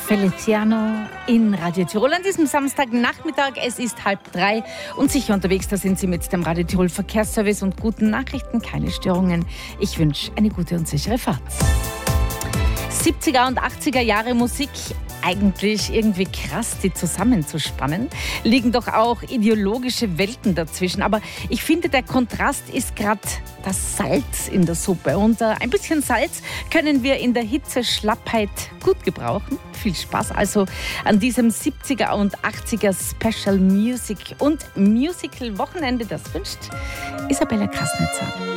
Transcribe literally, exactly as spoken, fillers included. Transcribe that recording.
Feliciano in Radio Tirol an diesem Samstagnachmittag. Es ist halb drei und sicher unterwegs, da sind Sie mit dem Radio Tirol Verkehrsservice und guten Nachrichten. Keine Störungen. Ich wünsche eine gute und sichere Fahrt. siebziger und achtziger Jahre Musik, eigentlich irgendwie krass, die zusammenzuspannen, liegen doch auch ideologische Welten dazwischen. Aber ich finde, der Kontrast ist gerade das Salz in der Suppe. Und äh, ein bisschen Salz können wir in der Hitze Schlappheit gut gebrauchen. Viel Spaß also an diesem siebziger und achtziger Special Music und Musical Wochenende. Das wünscht Isabella Krasnitzer.